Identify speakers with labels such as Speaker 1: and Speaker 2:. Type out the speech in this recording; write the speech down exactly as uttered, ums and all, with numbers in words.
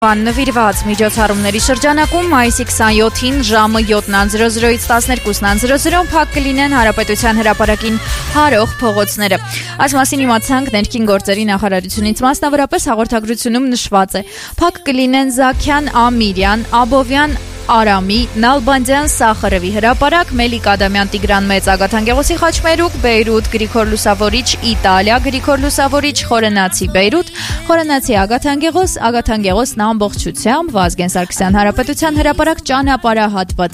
Speaker 1: Նվիրված միջոցառումների շրջանակում մայիսի քսանյոթին ժամը յոթից տասներկուսին փակ կլինեն Հանրապետության հրապարակին հարող փողոցները։ Այս մասին իմացանք ներքին գործերի նախարարությունից, մասնավորապես հաղորդագրությունում նշված է. փակ կլինեն Զաքյան, Ամիրյան, Աբովյան, Արամի, Նալբանդյան, Սախարովի հրապարակ, Մելիք Ադամյան, Տիգրան Մեծ, Ագաթանկեղոսի Խաչմերուկ, Բեյրութ, Գրիգոր Լուսավորիչ, Իտալիա, Գրիգոր Լուսավորիչ, Խորենացի, Բեյրութ, Խորենացի, Ագաթանկեղոս, Ագաթանկեղոսն ամբողջությամբ, Վազգեն Սարգսյան Հանրապետության հրապարակ ճանապարհահատված